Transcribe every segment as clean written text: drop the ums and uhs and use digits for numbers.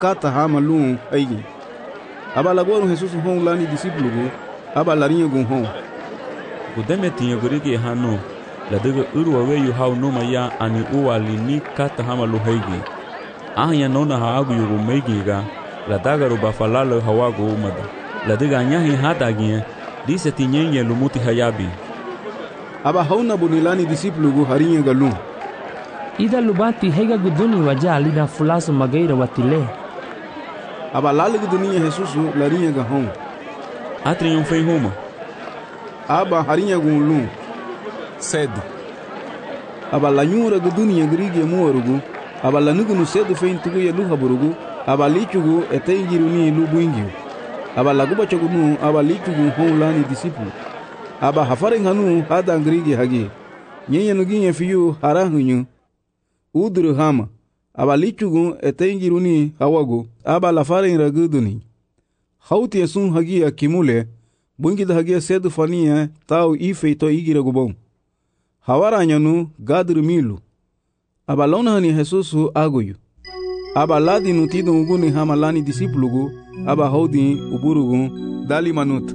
kata hama lum aigi. Aba lagoru Jesus hon lani discípulo go, aba larinha gun hon. Gudeme tinha gurigi hanu, la daga urwa weyu hau numa ya ani uwali ni kata hama lu haigi. Ahnya nona haagu yugu meigiga, la daga ruba falalo hawagu umada. La daga anyahi hadagie, dise tinyenye lumuti hayabi. Aba hauna bunilani discípulo go harinha galum. Ida lubati hega guduni waja alida fulasu magaira watile. Aba lali gudunia Jesus larinha gahon. Atri fei huma. Aba harinha gun cedo. Aba lanyura gudunia grigi muorugu. Aba lanugu no cedo fei tugu ya luha burugu. Aba lichugu etengiruni lubuingiu. Aba laguba chagunu aba lichugu hon lani discípulo. Aba hafaring hanu hada grigi hagi. Nyenya nuginye fiyu harahunyu. Udru hama. Aba lichugu etengiruni hawagu. Aba lafaring raguduni. Hauti asun hagi akimule. Bungida hagi cedo fania tau ifeito igira gubon. Hawaranyanu gadru milu. Aba lona hani Jesusu agoyu. Aba ladi nutido uguni hama lani discípulo. Aba haudi uburugu dali manut.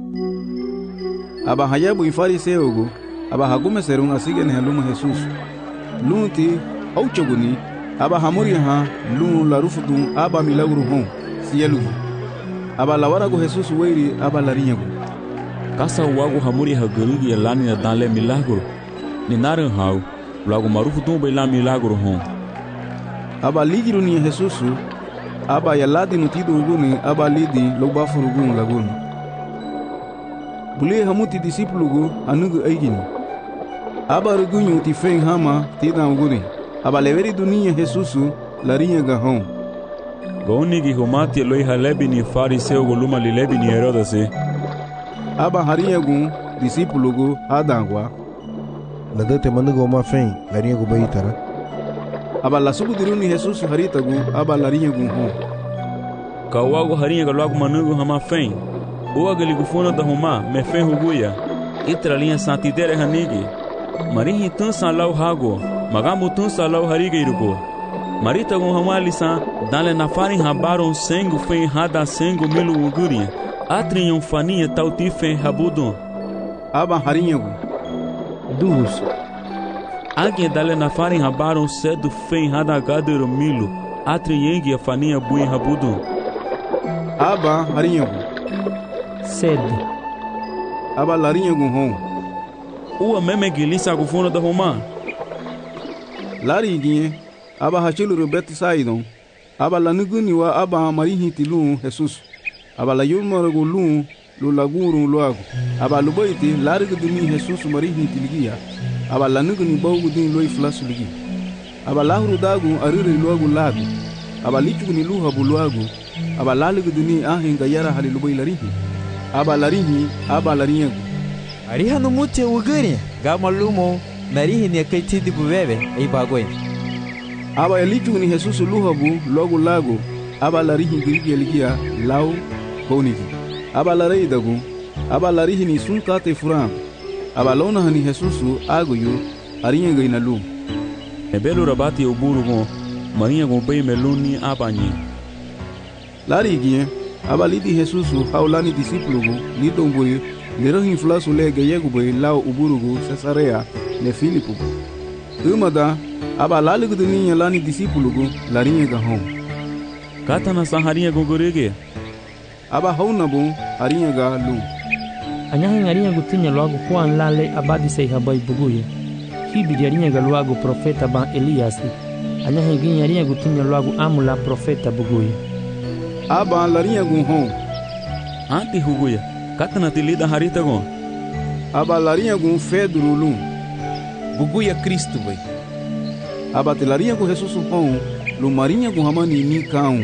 Aba hayabu infariseugo. Aba hagume serun asigene haluma Jesus. Lunti auchoguni. Aba hamuri ha lun larufudun aba milagru hon sielugu. Aba lawarago Jesus weiri aba larinhago. Kasa wago hamuri ha gurigi lani na dale milagro. Ni naran hau lago marufudun be la milagro hon. Aba ligiru ni Jesus. Aba yaladi nutido uguni aba lidi lobafurugun laguni. Bule hamuti discípulo anugu eigini. Aba rugunyu ti feng hama tida uguni. Aba leveri dunia Jesus larinha gahon. Gaunigi humati loi halebi ni fariseu goluma lilebi ni Herodase. Aba harinha gun discípulo go hadangwa. La dete manugo ma feng larinha go baitara. Aba la subu diruni Jesus harita gun aba larinha gun hon. Kawago harinha galago manugo hama feng. Uwa galigufuna da huma me feng huguya. Itra linha santidere hanigi. Marihi tun salau hago. Magamu tun salau hariga irugo. Marita gun hama lisa dale na farin habaron sengu feng hada sengu milu ugurinha. Atrinham faninha tauti feng habudon. Aba harinha gun. Dus. Alguém dale na farin habaron cedo feng hada gadero milu. Atrinhengi a faninha bui habudon. Aba harinha gun. Cedo. Aba larinha gun hon. Ua meme gilisa gufuna da Roma. Lari ginhe. Aba hachilu rubeti saidon. Aba lanuguni wa aba marihi tilun Jesus. Aba la yumarago lun lo lagurun loago. Aba lubaiti lari guduni Jesus marihi tiligia. Aba lanuguni baugu din loi flasuligi. Aba lahuru dagu arire loago lago. Aba lichuguni luha buluago. Aba laliguduni ahinga yara hali lubai larihi. Aba larihi aba larinhago. Ariha no mute ugurinha. Gama lumo. Narihi ni akaitidi bubebe. Ei bagoi. Aba elichuguni Jesus luhabu logo lago. Aba larihi girigi eligia lau bonigi. Aba larei dagu. Aba larihi ni sunkate furam. Aba lona hani Jesus agoyo arinhago inalu. Ebelo rabati uburugo. Marinha gombei meluni abanyi. Lari ginhe. Aba lidi Jesus haulani discípulo lidongoye lirohin flasu lege yegube lau uburugo Cesarea ne Filipo. Umada aba laligu dunia lani discípulo larinha gahon. Kata na saharinha gogorege. Aba hauna bon harinha ga lu. Anyahin harinha gutinya logo kuan lale abadi sei habai buguye. Hibi harinha ga logo profeta ban Elias. Anyahin gin harinha gutinya logo amula profeta buguye. Aba larinha gun hon. Anti huguya. Kata na tilida harita gon. Aba larinha gun Pedro lum. Buguya Cristo vai. Aba larinha gun Jesus hon. Lumarinha gun hamani ni kaun.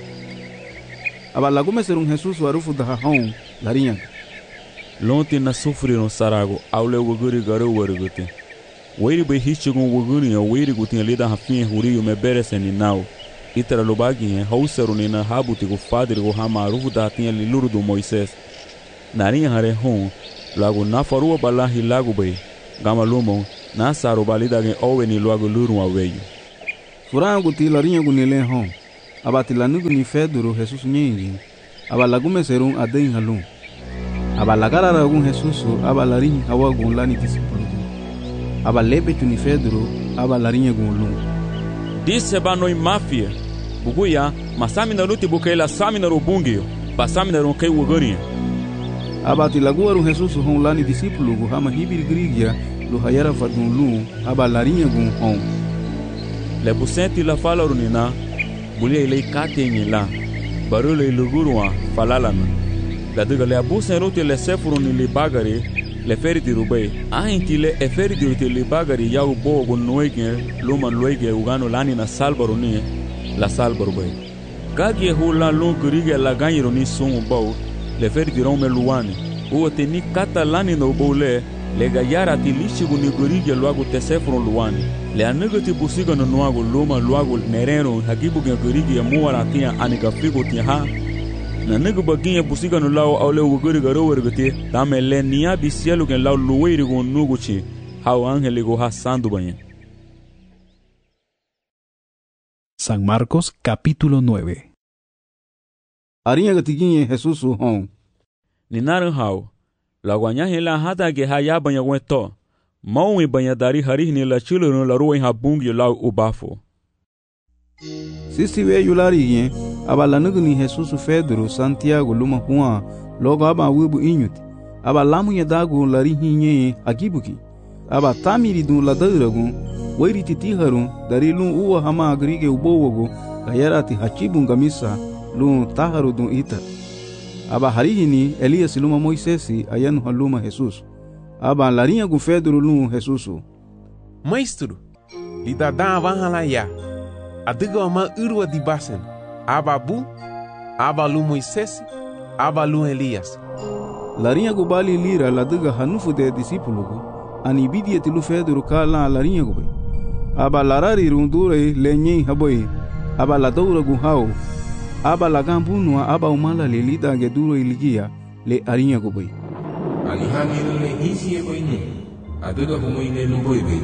Aba lagume ser Jesus warufu da hon larinha. Lonte na sofreram sarago aule waguri garo warugute. Weiri be hichigun waguri ya weiri gutin lida hafin huriyo me bereseni nau. Itara lobagi hausaru nina habuti go padre go hamarufu da tinha liluru do Moisés. Narinha hare hon lago na farua balahi lago be. Gama lumon na saru balida gen owe ni lago luru aweyo. Furango ti larinha gunile hon. abati lanugu ni Pedro Jesus nyengi abalagume serun aden halun abalagara ragun Jesus abalari hawagun lani discipulu abalepe tuni Pedro abalarinya gunlun disse banoi mafia buguya masamina luti bukela samina rubungio pasamina ronkei wogorinha abati laguaru Jesus hon lani discipulu gu hama hibir grigia lu hayara fadun lu abalarinya gun hon le busenti la fala runina bulia ile katenye la barule ilugurwa falalana la diga le abusen rote le sefuruni le bagari le feriti rubai ainti le eferiti rote le bagari ya ubo gun noige luman loige ugano lani na salbaruni la salbarubai kagi hula lu gurige la ganyironi sun bau le feriti rome luani o teni katalani no bole le gayara ti lichigu ni gurige luagu tesefurun luani le anegati busiga no nuago loma luago nereno hagibu ge gurige ya muara tia anika figo tia ha na negu baginha busiga no lao au le uguri garo wergate dame le nia bisielu gen lao luweiri go nuguchi hau angele go hasando banha. San Marcos capítulo 9. Arinha gatiginha Jesus hon ninaran hau la guanya hela hada ge haya banha weto mau e banha dari hari ni la chulo no la ruwa habungi lao ubafo sisi we yulari abalanugu ni Jesus Pedro Santiago luma Juan logo aba wibu inyuti abalamu ya dagu lari hinye agibuki aba tamiri dun la dairagun wairi titiharun dari lun uwa hama agrige ubowogo kayarati hachibunga misa lun taharu dun ita aba harihini Elias luma Moisesi ayanu haluma Jesus aba larinha gu Pedro lun Jesus Maestro, lida dava halaya. Adiga ama urwa di basen. Ababu, abalu Moisés, abalu Elias. Larinha gu bali lira ladiga hanufu de discípulo ani bidia tilu Pedro kala larinha gu aba larari rundure lenye haboi aba la doura gu hau aba la gambunua aba umala le lida ge duro iligia le arinha gu bai alihani le hisi e boine adiga humoine lu boi bai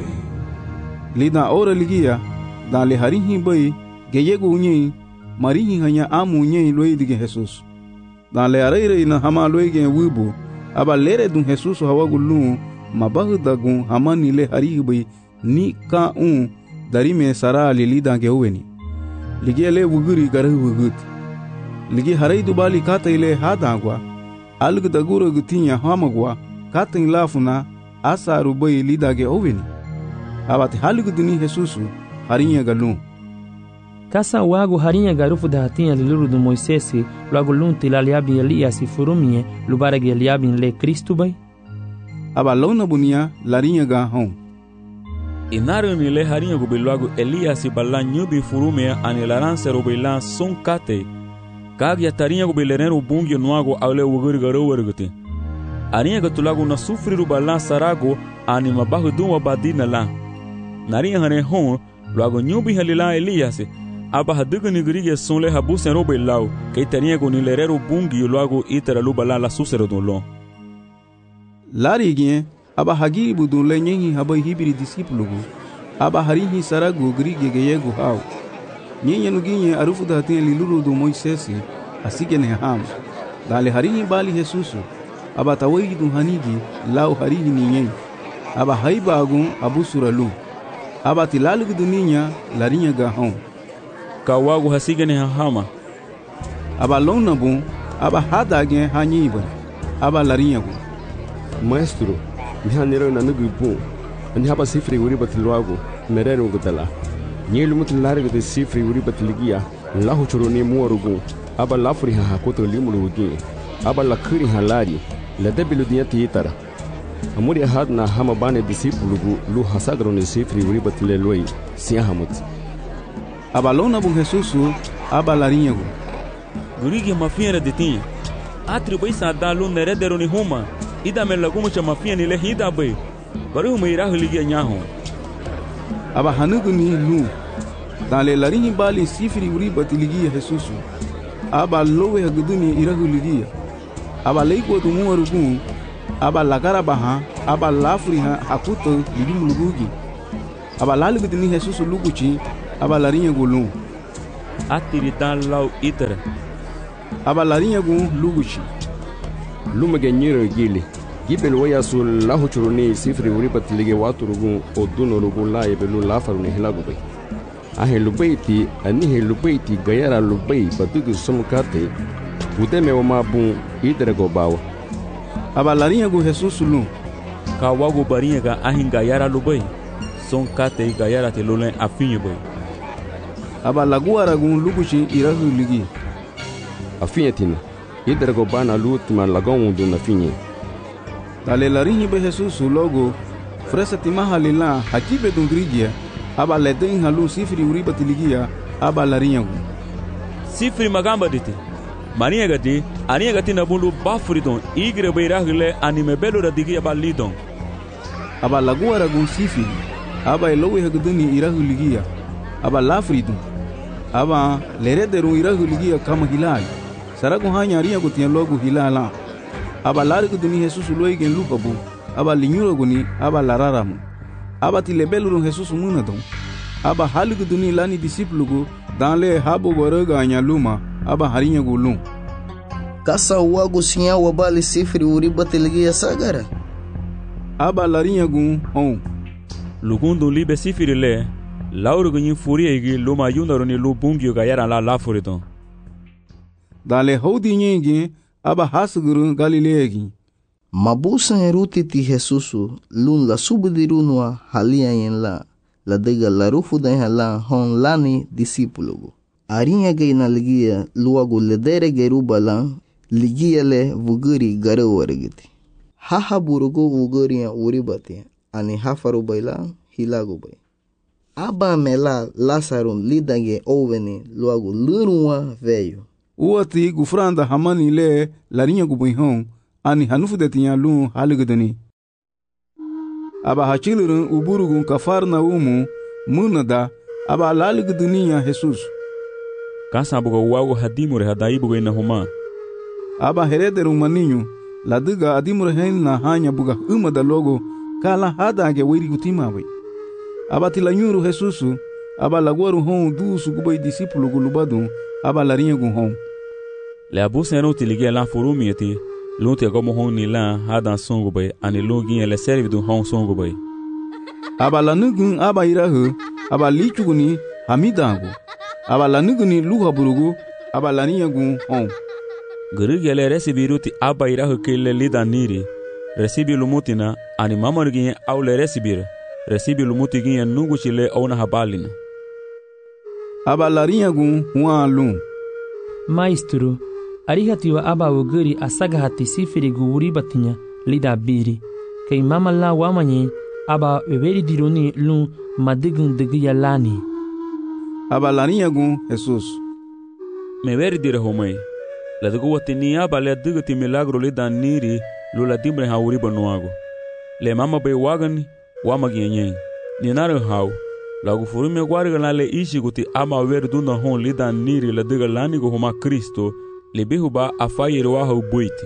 lida ora ligia da le harihi bai ge yegu unyi marihi hanya amu unyi loi dige Jesus da le areire na hama loi ge wibu aba lere dun Jesus hawa gulu mabahuda gun hamani le harihi bai ni ka dari me sara le lida ge uweni ligia le wuguri garahu wugut ligi harai dubali kata ile hadagwa alg daguro gutinya hamagwa katin lafuna asaru bai lida ge uweni abati halgu dini Jesus harinha galum kasa wago harinha garufu da hatinha liluru do Moisés logo lunti la liabi Elias furumie lubarage liabi le Cristo bai abalona bunia larinha ga hon inaru ni le harinha go belogo Elias balla nyubi furume anilaranse robela son kate kagya tarinha go belerero bungi noago aule wuguri garo wergute arinha go tulago na sufriru balla sarago anima bahu duma badina la narinha hane hon logo nyubi halila Elias aba hadugo ni grige sonle habusen robelau que tarinha go ni lerero bungi logo itera lubala la susero do lo larigien aba hagi budun lenyi haba hibiri discípulo aba harihi sarago grige geyego hau nyenye nuginye arufu da tin liluru do Moisés asige ne ham dale harihi bali Jesus aba tawayi dun hanigi lau harihi ninyen aba haibagun abu suralu aba tilalu dunia larinha ga hon kawago hasige ne hama aba lona bun aba hadage hanyiba aba larinha gu Maestro, mihanero na nugu bun ani haba sifri uri batluago merero gudala nyelu mutlarga de sifri uri batligia lahu churoni muarugu aba lafri ha hakoto limulugi aba lakuri halari la debilu diati itara amuri hadna hama bane discípulo lu hasagro ne sifri uri batle loi sia hamut aba lona bun Jesus aba larinha gu gurigi mafiera de tin atribuí sada lu neredero ni huma ida me lagumo chama fia ni le hida bai bari uma irahu ligia nyaho aba hanugu ni lu dale larinha bali sifri uri batligia Jesus aba lowe haguduni irahu ligia aba leiko tu muarugu aba lagara baha aba lafri ha hakuto libi mulugugi aba lalu gudini Jesus luguchi aba larinha gulu atiri dan lau itere. Abalarinha gun luguchi. Lumage nyiro gili. Gibel waya sul lahu churuni sifri uribat lige waturugun odunorugun la ebelu lafaruni hilagubay. Ahe lubaiti anihe lubaiti gayara lubai batugu somkate udeme wamabun itere gobawa. Abalarinha gun Jesus lum. Ka wago barinha ga ahin gayara lubai. Son kate gayara te lulen afinho boy. Abalaguara gun luguchi irahu ligi. Afinha tina. Itere gobana lutima lagon do na finha. Dale larinha be Jesus logo fresa timahalila hakibe dungrigia aba leden halu sifri uriba tiligia aba larinha gun. Sifri magamba dite. Marinha gati arinha gati na bundu bafridon igre beirahile anime belo radigi aba lidon. Aba laguara gun sifri aba elowe hagduni irahu ligia aba lafridon aba lerederu irahu ligia kama hilal. Saragun hanya arinha gutian logo hilala. Aba lari kuduni Jesus loigen lupabu aba linyuro guni aba lararamu aba tilebelu Jesus munadon aba hali kuduni lani disiplugu danle habo goraga anya luma aba harinya gulum kasa wago sinya wabali sifri uriba telgia sagara aba larinya gun on lugundo libe sifri le lauro gunyin furiegi luma yundaroni lubungyo gayara la lafuriton dale hodi nyingi aba hasguru Galileegi. Mabusan eruti ti Jesusu lun la subdirunwa halia yen la dega la rufu da hala hon lani disipulugu. Arinha gaina ligia luagu ledere geruba lan ligia le vuguri gare warigiti. Haha burugu vuguri ya uribati ani hafaru baila hilagu bay. Aba mela Lazarun lidage oveni luagu lurunwa veio. Uati gufranda hamani le larinha gubinhon ani hanufu de tinha lun haligdani. Aba hachilurun uburugun kafarna umu munada aba laligdaniya Jesus. Kasa buga wago hadimure hadaibugo ina huma. Aba herederun maninho ladiga adimure henna hanya buga umada logo kala hadage wiri gutimawe. Aba tilanyuru Jesus aba laguaru hon dusu gubai disipulu gulubadun aba larinha gun hon. Le abusen era utilige la furumieti lunte como hon ni la hadan songo bay ani lungin ele serve do hon songo bay. Aba lanugun aba irahu aba lichuguni hamidangu aba lanuguni luha burugu aba larinha gun hon. Gurigele resibiruti aba irahu kele lidaniri resibi lumutina ani mamorgin aule resibir resibi lumutigin nuguchile ona habalina. Aba larinha gun hualum. Maestro, arihatiwa aba uguri asaga hati sifiri guwuri batinya lida biri. Kay mama la wamanye aba weberi dironi lun madigun digiya lani. Aba larinha gun Jesus. Meweri dire homai. La dugu watini aba le digati milagro lida niri lula dimbre hauri banuago. Le mama be wagan wamagienyen. Ninaro hau. Lagu furume guarga na le ishi guti ama verduna hon lida niri la diga lani go homa Kristo le bihuba afayiri wa hau buiti.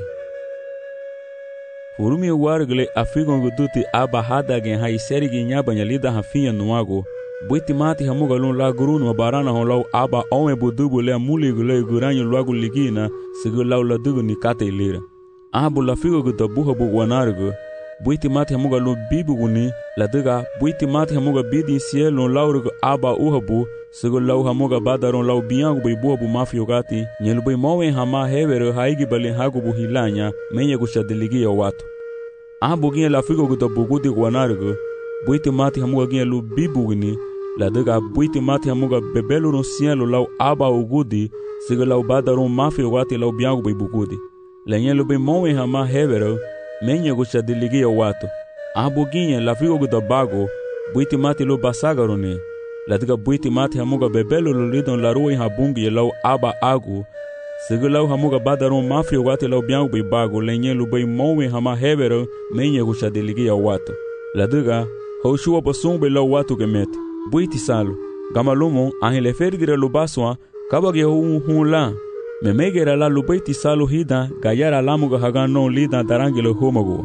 Furume guarga le afigon guduti aba hada gen hai serigi nyabanya lida hafiya nuago buiti mati hamuga lun la gurunu wa barana hon lau aba ome budubu le amuli gule guranyo luagu ligina sigu lau la digu ni kate ilira. Abu la figo guda buha bu wanargo buiti mati hamuga lun bibu guni la diga buiti mati hamuga bidi cielo laurgo aba uhabu sigo lau hamuga badaron lau biangu bai buhabu mafio gati nyelu bai mawe hama hevere haigi bali hagu bu hilanya menye gushadiligi ya watu. Abu gine la figo guda bugudi guanargo buiti mati hamuga gine lu bibu guni la diga buiti mati hamuga bebelu no cielo lau aba ugudi sigo lau badaron mafio gati lau biangu bai bugudi la nyelu bai mawe hama hevere menye gushadiligi ya watu. Abuginye la figo guda bago buiti mati lo basagarone la diga buiti mati hamuga bebelo lo lidon la ruin habungi lau aba agu sigu lau hamuga badaron mafio gati lau biangu bai bago lenye lu bai mowe hama hebero menye gushadiligi ya watu la diga hoshua basumbe lau watu gemeti buiti salo gamalumo ahile fergire lo baswa kabage hun la memegera la lu buiti salo hida gayara lamuga hagano lida darangilo homago.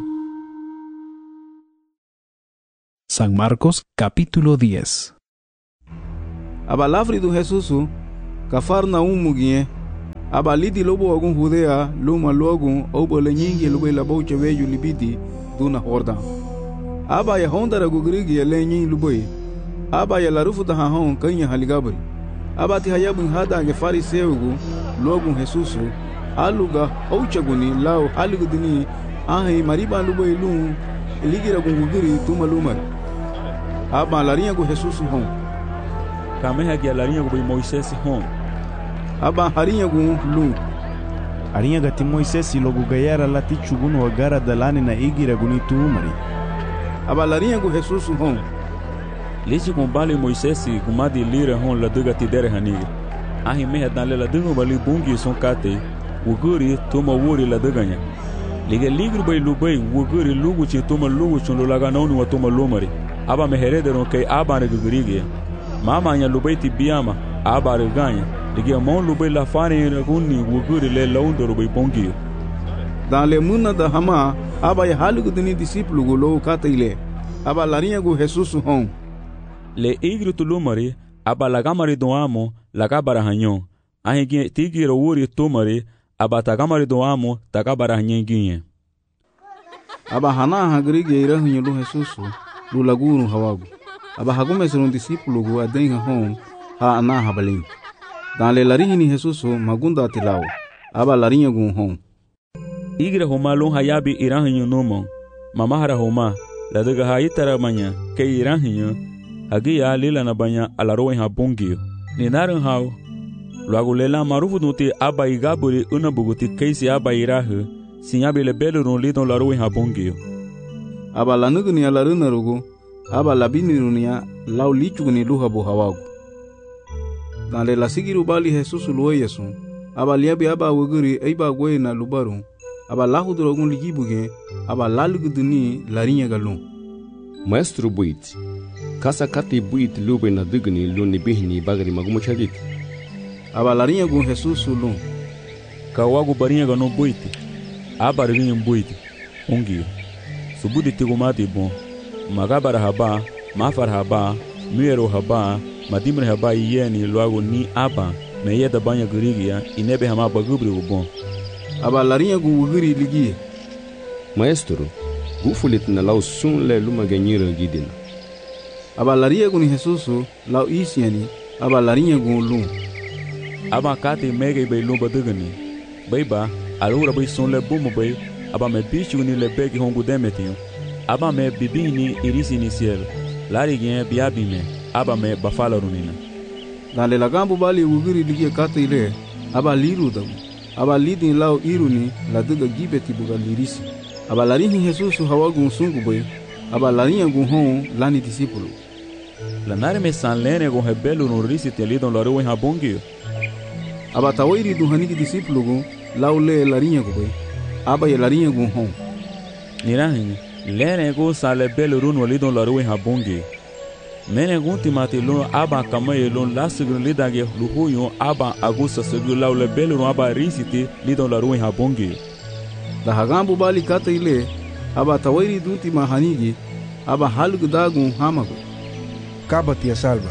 San Marcos capítulo 10. Aba lafri do Jesusu Cafarnaum gie aba lidi lobo ogun Judea luma logun obo le nyingi lobo la boche veju libidi duna Jordan aba ya honda ragu grigi le nyin luboy aba ya larufu da hon kanya haligabri aba ti hayabun hada ge fariseugu logun Jesusu aluga ouchaguni lao alugudini ahi mariba luboy lu ligira gungugiri tuma lumar aba larinha go Jesusu hon Kameha ge larinha go Moisés hon aba harinha go lu arinha gati Moisés logo gayara lati chugunu agara dalani na igira guni tumari aba larinha go Jesusu hon Lisi kumbali Moisés kumadi lira hon la duga tidere hanigi ahi meha dan la dungo bali bungi son kate uguri tuma wuri la duganya liga ligru bay lubay uguri lugu chi tuma lugu chun laga nonu wa tuma lumari aba meherederon kay aba ne gugurigi mama nya lubay ti biama aba reganya liga mon lubay la fane raguni uguri le laundo bay bongi dan le munna da hama aba ya halugu dini disciplu go lo kate ile aba larinha go Jesusu hon le igru tulumari aba lagamari do amo lagabara hanyon ahi tigiro wuri tumari aba tagamari do amo tagabara hanyenginye aba hana hagrige ira hunyo lo Jesusu lu laguru hawagu aba hagume serun discipulu go adenha hon ha ana habalin dan le larini Jesusu magunda tilao aba larinha gun hon igre homa lon hayabi irahinyo nomon mamahara homa la daga haitara manya ke irahinyo agia lila na banya alaroen ha bongio ni naran hao luago lela marufu nuti aba igaburi una buguti keisi aba irahu sinyabi le belo ron lidon laroen ha bongio aba lanugni alaruna rugo aba labini runia lau lichugni luha bo hawagu dan le lasigiru bali Jesusu luo yesu aba liabi aba wuguri eiba gwe na lubaru aba lahudrogun ligibuge aba laluguduni larinha galun Maestro buit kasa kati buit lube na dugni luni bihni bagari magumo chadit aba larinha gun Jesusu lun kawagu barinha gano buit aba rinha buit ongio subudi tigumati bon magabara haba mafar haba muero haba madimre haba yeni luago ni aba meyeda banya gurigia inebe hama bagubri bon aba larinha gun wuguri ligie Maestro gufulit na lau sun le luma ganyira gidina aba larinha gun Jesusu lau isiani aba larinha gun lun aba kati mege bay lumba dugani bayba alura bay sun le bumo bay aba me bichu ni le begi hongu demetio aba me bibini irisi inicial lari gen biabi me aba me bafala runina dan le lagambu bali wuguri ligie kati ile aba liru dagu aba lidin lau iruni la duga gibeti buga lirisi aba larinha Jesusu hawagun sungu bay aba larinha gun hon lani discipulu la nare me san lene gon rebelo no risi te lidon laro en habongio aba tawairi du hanigi discipulu gun lau le larinha go bay aba ya larinha gun hon nirahin lene go sale belo runo lidon laro en habongio mene gun timati lo aba kamaye lo lasugro lidage luhuyo aba agusa sugro lau le belo no aba risi te lidon laro en habongio da hagambu bali kata ile aba tawairi du tima hanigi aba halgu dagun hamago Kabati ya salva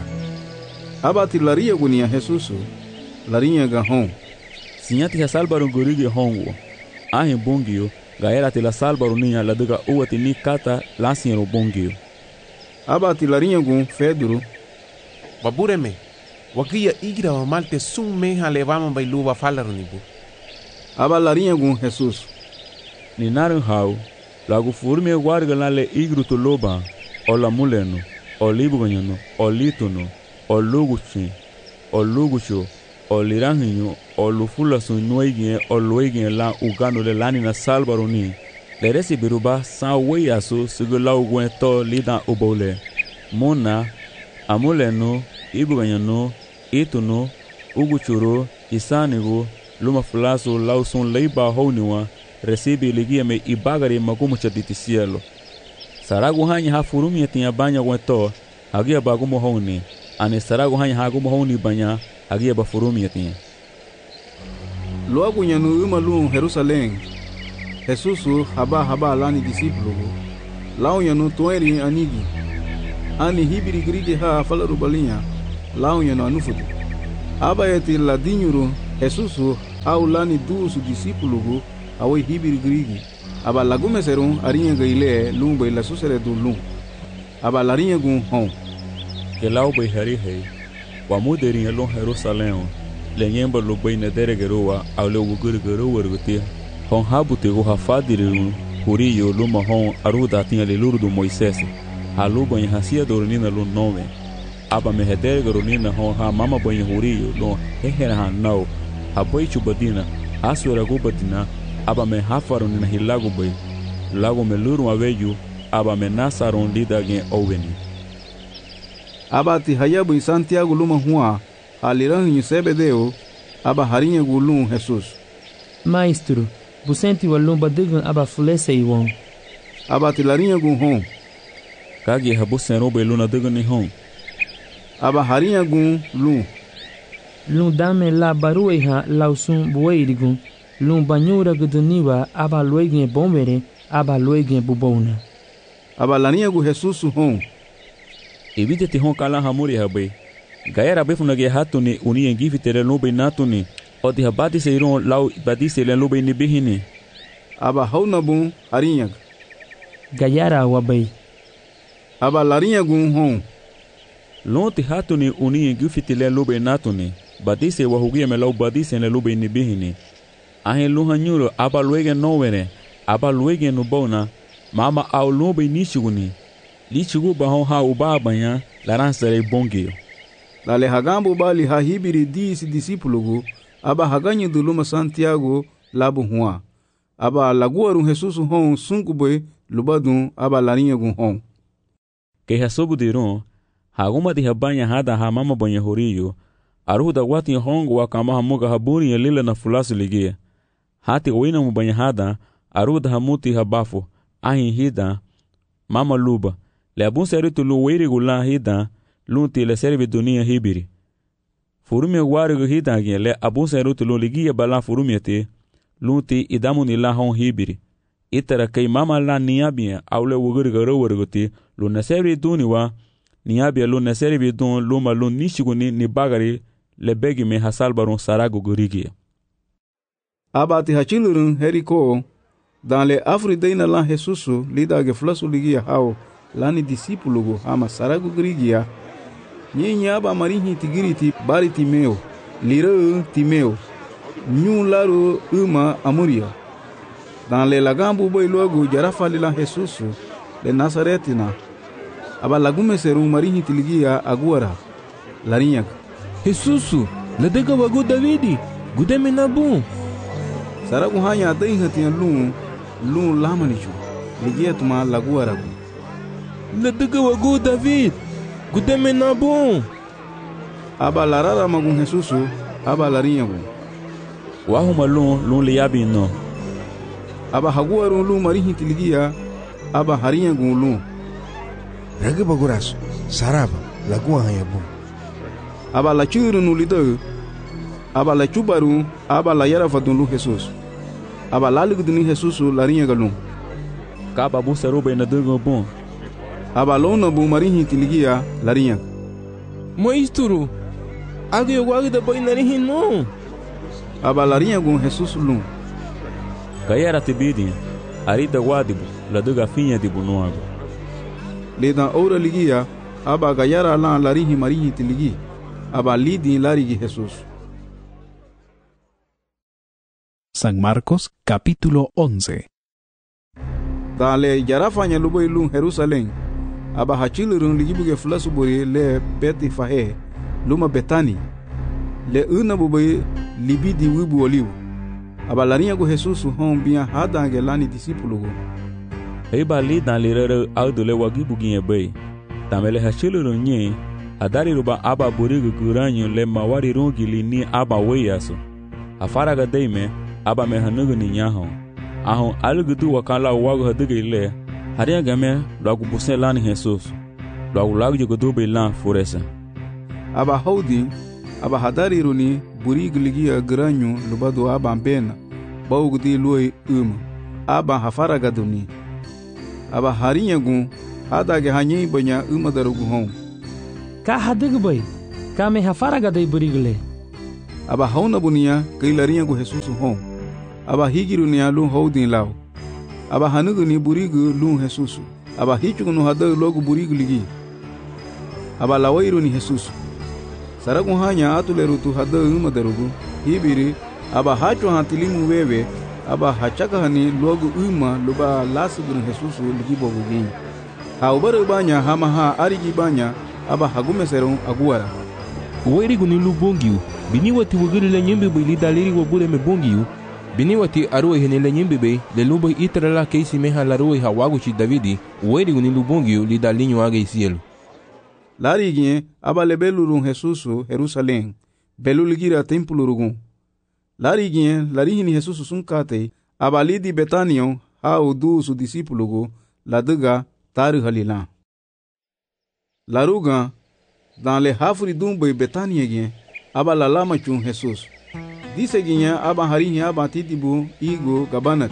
aba ti laria gunia Jesusu larinha ga hon sinyati ya salva rungurigi hongo ahi bongio gaera ti la salva runia la duga uati ni kata lasinro bongio aba ti larinha gun Pedro babureme wakia igra wa malte sun meha levama bailuva falarnibu aba larinha gun Jesusu ni naran hau lagu furme warga la le igru to loba o la muleno o libuganyano o lituno o luguchi o lugucho o liranhinyo o lufula sunuige o luige la ugano le lani na salbaroni le resi biruba sa weyaso sigula ugwento lida ubole mona amuleno ibuganyano ituno uguchuro isanigo luma fulaso lausun leiba honiwa recibe ligia me ibagari magumo chaditi cielo saragu hanya ha furumi tinha banya gwento agia bagumo honi ane saragu hanya ha gumo honi banya agia ba furumi tinha loagu nyanu umalu Jerusalém Jesusu haba lani discípulo lau nyanu toeri anigi ani hibiri grige ha falaru balinha lau nyanu anufudu aba eti la dinyuru Jesusu au lani dusu disipulugu awe hibir grigi aba lagume serun arinya gaile lumbe la susere du lum aba larinya gun hon que lau bai hari hei wa muderin lo Jerusalém le nyemba lo bai na deregeroa au le wugurgero wergutia hon habute go hafadiru huriyo luma hon aruda tinha le luru do Moisés halu banha hasia dornina lo nome aba me hedergero nina hon ha mama banha huriyo lo hehera hanau haboi chubadina asura gubadina aba me hafaron nina hilago bai lago me luru aveju aba me nasaron lida gen oveni aba ti hayabu in Santiago luma hua aliran em Zebedeu aba harinha gulum Jesus Maestro, busenti walumba digun aba fulese iwon aba ti larinha gun hon kagi habusero bai luna digun ni hon aba harinha gun lun dame la barueha lausun bueirigun lun banyura guduniwa aba luegen bombere aba luegen bubona aba larinha gu Jesus hon evite te hon kala hamuri habai gaera befuna ge hatuni uni engifi tere lobe natuni odi habati seiron lau badise le lobe ni bihini aba hauna bun arinha gayara wabai aba larinha gun hon lonte hatuni uni engifi tere lobe natuni badise wahugia me lau badise le lobe ni bihini ahen luhanyuro aba luege nowere aba luege no bona mama au lobe nishuguni lichugu bahon ha ubabanya laransere bongio lale hagambo bali ha hibiri disi disipulugu aba haganyi duluma Santiago labu hua aba laguaru Jesus hon sunkube lubadun aba larinha gun hon ke hasobu diron haguma di habanya hada ha mama banya horiyo aruda wati hongo wakama hamuga habuni ya lila na fulasu ligia hati oina mubanya hada aruda hamuti habafu ahin hida mama luba le abun seritu lu weiri gula hida lunti le servi dunia hibiri furumia warigo hida gen le abun seritu lu ligia bala furumia te lunti idamuni la hon hibiri itara kai mama la niabia au le wuguriga rowarigoti lu na servi duniwa niabia lu na servi dun luma lu nishiguni ni bagari le begi me hasalbaron sarago gurigia abati hachilurun heriko dans le afridaina la Jesusu lida ge flasu ligia hao lani disipulugu ama saragu grigia nyinya aba marihi tigiriti bari timeo lira timeo nyu laro uma amuria dans le lagambu boy logo jarafa lila Jesusu de Nazaretina aba lagume seru marihi tiligia aguara larinha Jesusu la dega wagu Davidi gudeme nabu saragu hanya dai hatian lun lamanichu ligia tuma laguara la dega wagu David gudeme nabu aba larara magun Jesusu aba larinha gu wahuma lun liabi no aba haguaru lun marihi tiligia aba harinha gu lun rage baguraso saraba lagua hanya bu aba la churu no lido aba la chubaru aba la yara fadun Jesus aba la ligduni Jesus larinha galum kaba bu saruba na dugo bom aba lona bu marihi tiligia larinha moisturu agi wagi da boy narihi no aba larinha gun Jesus lum kayara tibidi arida wadibu la duga finha dibu noago le dan ora ligia aba gayara la larihi marihi tiligi aba lidi larigi Jesus. San Marcos capítulo 11. Dale yarafanya lubo ilun Jerusalén aba hachilurun ligibuge flasubori le beti fahe luma betani le una bubai libidi wibu oliu aba larinha go Jesus hon bia hadange lani disipulugo eba li dan lirere audule wagibuginye bay tamele hachilurun nye adari ruba aba burigu guranyo le mawari rungili ni aba weyaso afaraga deime aba me hanugu ni nyaho ahon algudu wakala wago haduge le haria game lagu busen lani Jesus lagu jogodo be lan foresa aba hodi aba hadari runi burigu ligia guranyo lubado aba bena bawgudi luoi aba hafaraga duni aba harinha gun adage hanyi banya darugu hon ka hadig boy ka me hafaraga dai burigle aba hauna bunia kai larinha gu Jesus hon aba higiru nia lu houdin lao aba hanugu ni burigu lu Jesus aba hichugu no hada logo burigu ligi aba lawairu ni Jesus saragu hanya atuleru tu hada madarugu hibiri aba hachu hatilimu wewe aba hachaka hani logo luba lasigu ni Jesus ligi bogu gin ha ubaru banya hama ha arigi banya aba hagume serum aguara Uwairigu ni lu bongiu bini wati wugiri le nyimbi bai li daliri wabure me bongiu bini wati arue hene le nyimbi bai le lubai itra la keisi meha larue hawagu chi Davidi uwairigu ni lu bongiu li dalinyo age isielu lari gien aba le belurun Jesusu Jerusalem belu ligira templo rugun lari gien lari hini Jesusu sunkate aba lidi Betanion ha udu su disipulugu la dega taru halila laruga dans le hafri dumbe Betania gien aba la lama chun Jesus dise ginya aba harinya aba tidibu igo gabanat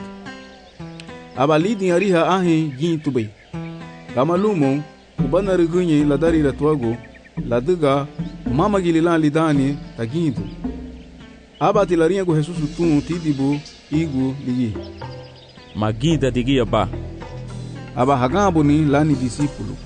aba lidi ariha ahe gin tubei kamalumo ubana rugunye la dari la tuago la dega mama gilila lidani tagindu aba tilarinha go Jesus tun tidibu igo ligi maginda digia ba aba hagambo ni lani discípulo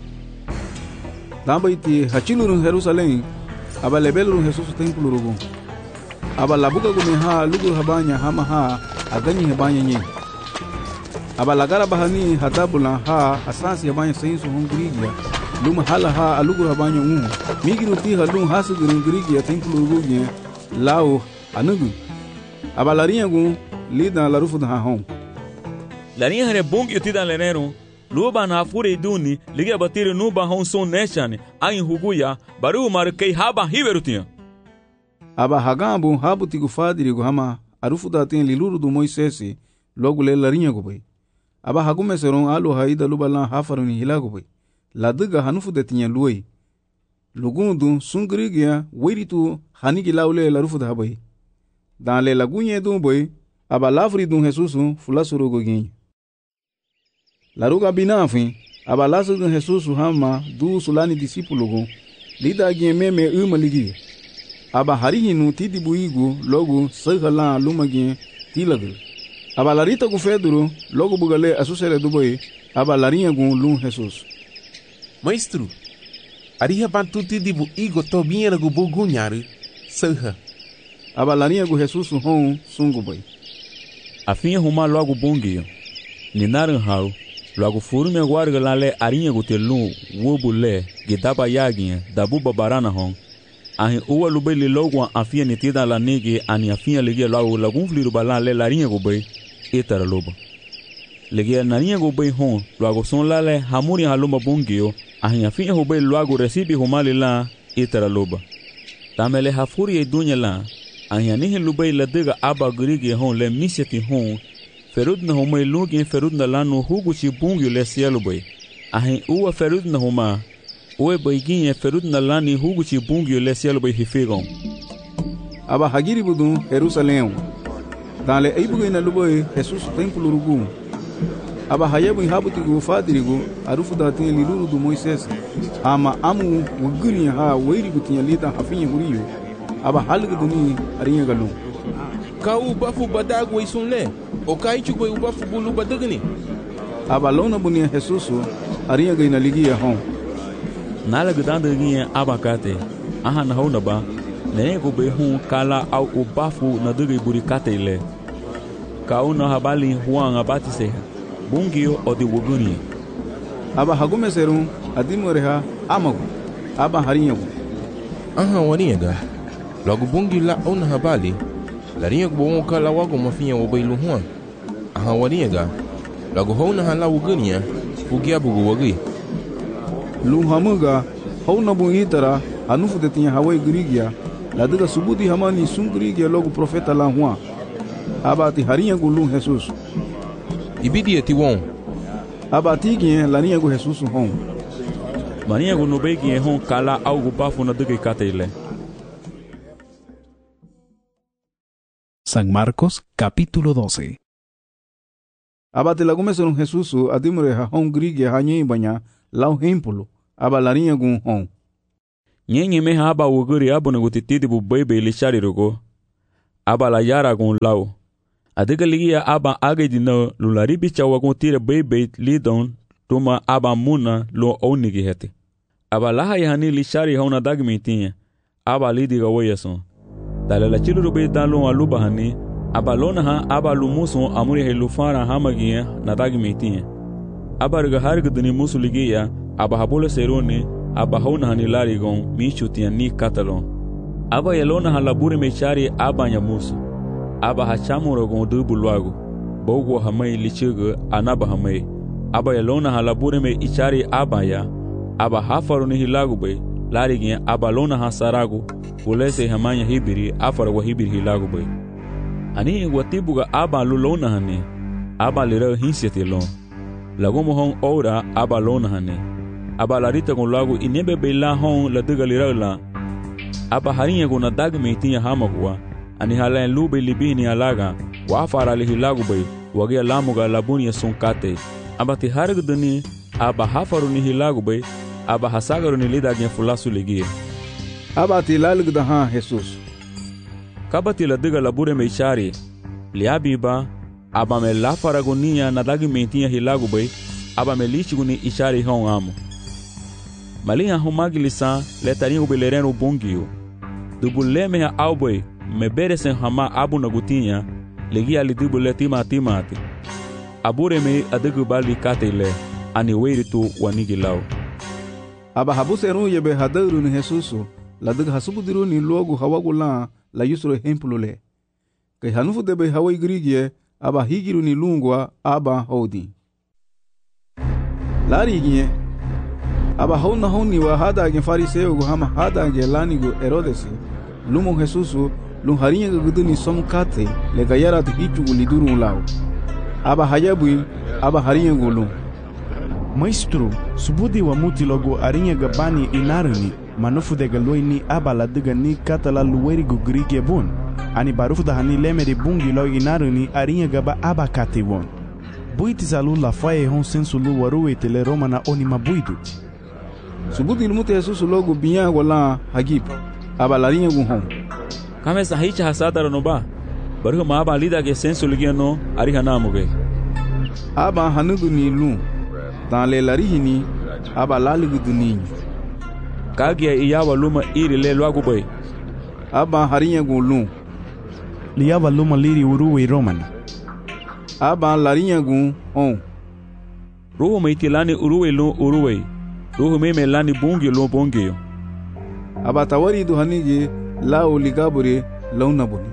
damba iti hachilurun Jerusalem aba lebelurun Jesus templo rugun aba labuga gumi ha lugur habanya hama ha aganyi habanya nye aba lagara bahani hadabula ha asansi habanya sainsu hungrigia luma hala ha alugur habanya migiru ti halun hasugurun grigia templo rugun lao anugu aba larinha gun lida larufu da hon larinha hare bong yutida lenero luba na fure duni liga batire nuba hon son neshane ain huguya baru markei haba hiverutinha aba hagambu habu tigu fadiri gu hama arufu da tin liluru du Moisesi logo le larinha gu bai aba hagume seron alu haida lubala hafaruni hilagu bai ladiga hanufu de tinya luai lugundu sungrigia wiritu hanigi laule larufu da bai dan le lagunye du bai aba lafri du Jesusu fulasuru gu gin laruga binafin aba lasu du Jesusu hama du sulani discípulo gu lida gin meme ligi aba harihinu tidibu igu logo sagala lumagin tilagul aba larita gu Pedro logo bugale asusere dubai aba larinha gu lum Jesus Maestro ariha bantu tidibu igo tobinha gu bugunyaru saha aba larinha gu Jesus hon sungu bai afinha huma logo bongio ninaran hau logo furu me guarga lale arinha gu telun wobule gidaba yaginha dabu babarana hon ahin uwa lubai li logo afia nitida la nege ani afia ligia logo lagun fliru balan le larinha gu bai etara loba ligia narinha gu bai hon logo son lale hamuri haluma bongio ahin afia gu bai logo recibe humali la etara loba tamele hafuri e dunya la ahin anihin lubai la diga aba grige hon le miseti hon ferud na homa lugi ferud na lanu hugu chi bongio le cielo bai ahin uwa ferud na homa Oe baiguinha ferud na lani hugu chi bungio le cielo bai hifegon. Aba hagiri budun Jerusalém. Dale eibuga na lubai Jesus templo rugu. Aba hayabu habuti gu fadirigu arufu da tin liluru du Moisés. Ama amu wuguri ha wairi gutinya lita hafinha huriyo. Aba halga duni arinha galu. Ka u bafu badagu isunle. O kai chugo u bafu bulu badagni. Aba lona bunia Jesus arinha gaina ligia hon. Nala gudanda ginha abakate aha na hona ba ne go be hu kala au ubafu na dugi burikate ile ka una habali huanga batise bungio odi wuguni aba hagume serum adimoreha amagu aba harinyagu aha waniga logo bungi la una habali la rinha go kala wago mafinha wobailu huan aha waniga logo hona hala wugunia fugia bugu wagi Luhamuga hona buitara anufu de tinha hawai grigia la diga subudi hamani sungrigia logo profeta la hua abati harinha gu lum Jesus ibidi eti won abati gien la rinha gu Jesus hon marinha gu no begi hon kala au gu bafu na diga katele. San Marcos capítulo 12. Abati la gumeson Jesus adimre ha hon grigia hanyi banya lau hempulo aba larinha gun hon Nyenye meha aba wuguri abu na gutitidi bu bebe lishari rogo. Aba la yara gon lau. Adiga ligia aba age dina lulari bicha wagon tire bebe lidon tuma aba muna lo onigi hete. Aba laha yahani lishari hauna dagmitinha. Aba lidiga woyason. Dale la chiluru be dalon aluba hani. Aba lona ha aba lumuson amuri he lufara hamagia na dagmitinha. Aba riga harga dini musu ligia aba habole serone aba hauna hani larigon michutia ni katalon. Aba yelona ha labure mechari aba nyamusu. Aba hachamuro gon dubu luago. Bogo hamai lichiga anaba hamai. Aba yelona ha labure me ichari aba ya. Aba hafaru ni hilago be. Larigin aba lona ha sarago. Ulese hamanya hibiri afara wa hibiri hilago be. Ani watibuga aba lulona hane. Aba lira hinsiati lon. Lagomo hon ora aba lona hane. Aba larita gon lago inebe be la hon la diga lira la. Aba harinha gon na dagme tinha hamagwa. Ani halaen lube libini alaga. Wa afara li hilago be. Wagia lamuga labunia sonkate. Aba ti hargdani aba hafaru ni hilago be. Aba hasagaru ni lida gen fulasu ligie. Aba ti lalgda ha Jesus. Kabati la diga labure me ishari. Liabiba. Aba me la faragonia na dagi mentinha hilago be. Aba me lichiguni ishari hon amo. Malinha humagi lisan letarinho belereno bongio. Dubule me ha auboy me beresen hama abu na gutinha. Ligia li dubule timati. Abure me adigu bali katele. Ani weiritu wanigilau. Aba habuseru yebe hadaru ni Jesusu. La diga hasubudiru ni logo hawagula la yusro hempulule. Kai hanufu debe hawa igrigie. Aba higiru ni lungwa aba hodi. Lari gie. Aba hona honi wa hada gen fariseo go hama hada gen lanigo Herodesi. Lumo Jesusu lun harinha guduni somkate le gayara te hichu liduru lao. Aba hayabui aba harinha gulu. Maestro, subudi wa muti logo arinha gabani inarani manufu de galoini aba la diga ni katala luweri go grige bon. Ani barufu da hani lemeri bungi lo inarani arinha gaba aba kate won. Buiti zalu la faye hon sensu lu waruwe tele romana oni mabuidu. Subudi ilmute Jesus logo binya wala hagip. Aba la rinha gun hon. Kame sahicha hasada no ba. Baruhu ma aba lida ke sensu ligiano ariha namuge. Aba hanugu ni lu. Dans les larihini aba laligu duninho. Kagia iyawa luma iri le luagu boy. Aba harinha gun liyawa luma liri uruwe romani. Aba larinha gun on. Ruhu meitilani uruwe lu uruwe. Ruhu me lani bungi lu bungi. Aba tawari du hanige lao ligabure launabuni.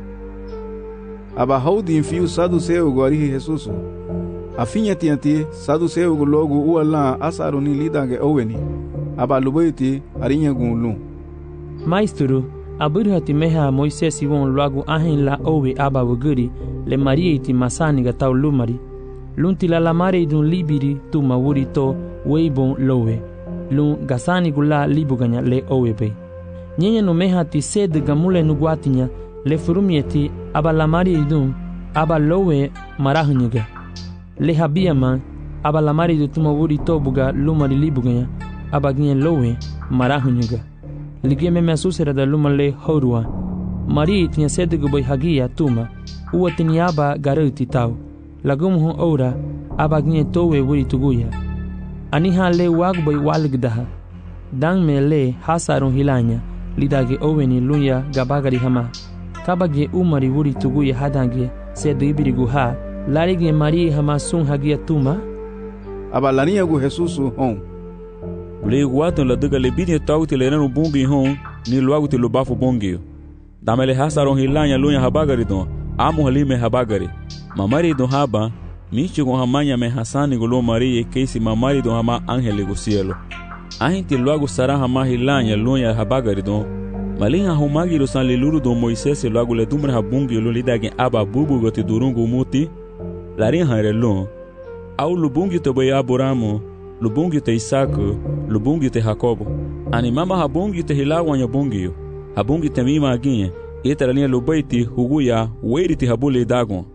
Aba haudi infiu sadu seu gorihi Jesusu. Afinha tianti saduceu go logo uala asaroni lidange oweni. Aba lubeiti arinha gun lu. Maestro, aburhati meha Moisés won logo ahen la owe aba wuguri le marieti masani ga tau lumari. Lunti la lamare dun libiri tu mawuri to weibon lowe. Lun gasani gula libuganya le owe be. Nyenye no meha ti sed gamule nuguatinya le furumieti aba lamare dun aba lowe marahnyega. Le habiyama aba lamari de tuma wuri tobuga lumari libuganya aba gnyen lowe marahunyuga ligie me mesusera da lumale horua mari tinha sedego boy hagia tuma uwa tinya aba garuti tau lagum ho ora aba gnyen towe wuri tuguya ani ha le wag boy walgdaha dang me le hasarun hilanya lidage oweni lunya gabagari hama kabage umari wuri tuguya hadange sedibirigu ha Larigi Maria hamasun hagia tuma. Aba larinha gu Jesusu hon. Ule guaton la diga lebini tau te lerano bungi hon ni luagu te lubafu bungi. Damele hasaron hilanya lunya habagari don. Amu halime habagari. Mamari don haba. Michi gon hamanya me hasani gulo Maria keisi mamari don hama angele gu cielo. Ahinti luagu sara hama hilanya lunya habagari don. Malinha humagi lo san leluru don Moisés luagu le dumre habungi lo lidagin aba bubu gote durungu muti. Larin hanrelon, au lubungi te boy Abramo, lubungi te Isaac, lubungi te Jacobo. Animama habungi te hilawanya bungi, habungi te mima aginha, etralinha lubaiti huguya, weiri te habule dagon.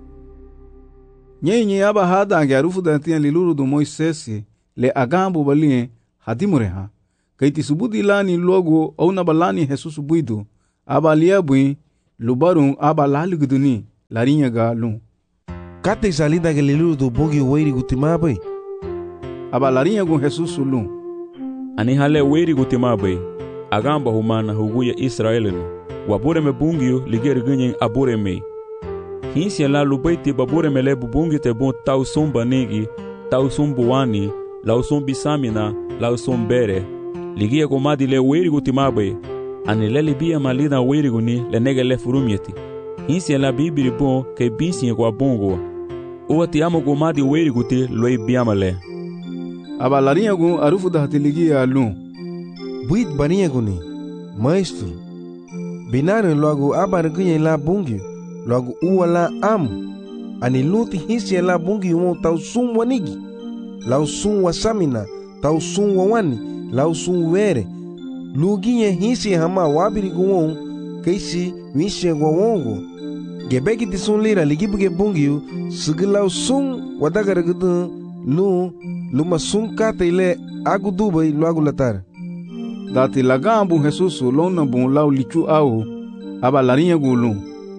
Nyenye aba hada garufu dantinha liluru do Moisés, le agambo balinhe hadimureha. kaiti subudi lani logo au na balani Jesus buidu aba liabui lubarun aba laliguduni larinya ga lu kate salida ke lilu do bogi weiri gutimabai aba larinya gu Jesus lu ani hale weiri gutimabai agamba humana huguya Israelin wabure me bungio ligeri ganyen abure me hinsi la lubaiti babure me le bungi te bon tau somba negi tau sombuani lau sombi samina lau sombere ligia komadi le weiri gutimabai ani le libia malida weiri guni le nega le furumieti hinsi la bibiri bon ke binsi kwa bongo o ti amo komadi weiri guti loi biamale aba larinya gu arufu da hatiligia lu buit bania guni maestro binare logo abar ganyen la bungi logo uwala am ani luti hinsi la bungi mo tau sum wanigi lau sum wasamina tau sum wani lau sum were luginye hinsi hama wabiri guwon keisi wishe gwongo gebeki tisun lira ligibuge bungiu sigilau sum wadagara gudu luma sum kate ile agu dubai logo latar dati lagambu Jesus lona bon lau lichu au aba larinya gulu